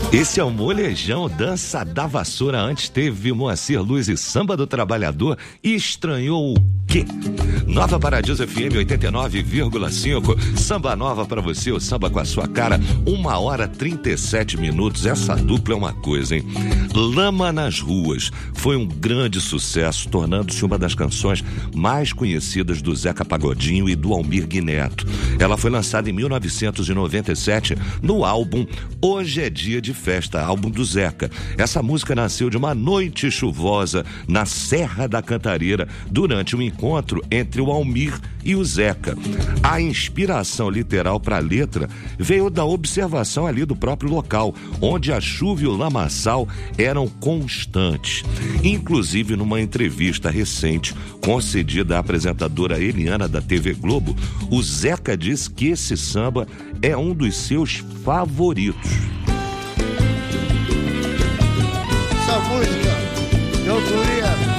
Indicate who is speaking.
Speaker 1: Esse é o Molejão, dança da vassoura. Antes teve Moacir Luz e Samba do Trabalhador. E estranhou o quê? Nova Paradiso FM 89,5. Samba nova pra você, o samba com a sua cara. 1h37. Essa dupla é uma coisa, hein? Lama nas Ruas foi um grande sucesso, tornando-se uma das canções mais conhecidas do Zeca Pagodinho e do Almir Neto. Ela foi lançada em 1997 no álbum Hoje é Dia de Festa, álbum do Zeca. Essa música nasceu de uma noite chuvosa na Serra da Cantareira, durante um encontro entre o Almir e o Zeca. A inspiração literal para a letra veio da observação ali do próprio local, onde a chuva e o lamaçal eram constantes. Inclusive, numa entrevista recente concedida à apresentadora Eliana da TV Globo, o Zeca disse que esse samba é um dos seus favoritos.
Speaker 2: Essa música de autoria